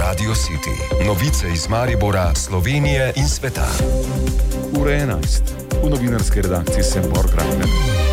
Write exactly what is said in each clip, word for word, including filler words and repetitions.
Radio City. Novice iz Maribora, Slovenije in sveta. Ura enajst. V novinarski redakciji sem Borg Rajner.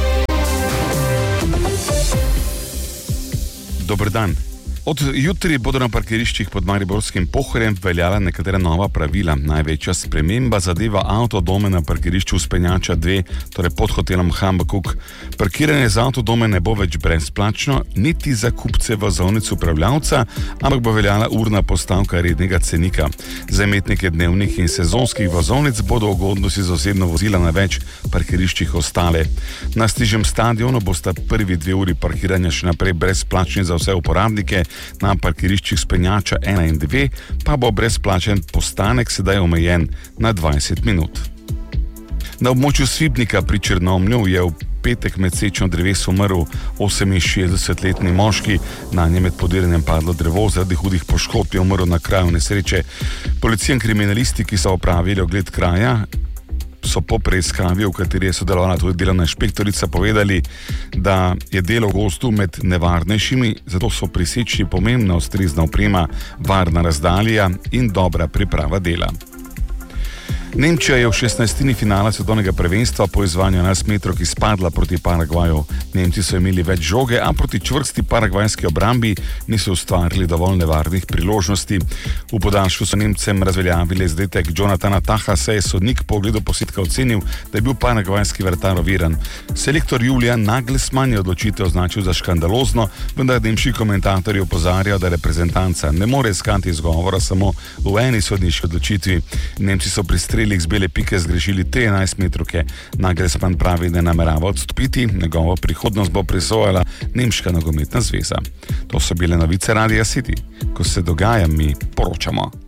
Dober dan. Od jutri bodo na parkiriščih pod Mariborskim Pohorjem veljala nekatera nova pravila. Največja sprememba zadeva avtodome na parkirišču Vzpenjača dve, torej pod hotelom Hambakuk. Parkiranje z avtodome ne bo več brezplačno, niti za kupce vozovnic upravljavca, ampak bo veljala urna postavka rednega cenika. Za imetnike dnevnih in sezonskih vozovnic bodo ugodnosti za osebno vozila na več parkiriščih ostale. Na Stižem stadionu bosta prvi dve uri parkiranja še naprej brezplačni za vse uporabnike, na parkiriščih Vzpenjača ena in dve pa bo brezplačen postanek sedaj omejen na dvajset minut. Na območju Svibnika pri Črnomlju je v petek med sečo dreves umrl oseminšestdesetletni moški, na njem med podiranjem padlo drevo, zaradi hudih poškodb je umrl na kraju nesreče. Policija in kriminalisti, ki so opravili ogled kraja, so po preiskavi, v kateri je sodelovala tudi delovna inšpektorica, povedali, da je delo v gozdu med nevarnejšimi, zato so pri seči pomembna ustrezna oprema, varna razdalja in dobra priprava dela. Nemčija je v šestnajstini finala svetovnega prvenstva po izvajanju enajstmetrovk izpadla proti Paragvaju. Nemci so imeli več žoge, a proti čvrsti paragvajski obrambi niso ustvarili dovolj nevarnih priložnosti. V podaljšku so Nemcem razveljavili zadetek Jonathana Taha, saj je sodnik po ogledu posnetka ocenil, da je bil paragvajski vratar oviran. Selektor Julian Nagelsmann je odločitev označil za škandalozno, vendar nemški komentatorji opozarjajo, da reprezentanca ne more iskati izgovora samo v eni sodniški odločitvi. Nemci so pri strelih z bele pike zgrešili tri enajstmetrovke. Nagelsmann pravi, da namerava odstopiti, njegovo prihodnost bo presojala Nemška nogometna zveza. To so bile novice Radia City. Ko se dogaja, mi poročamo.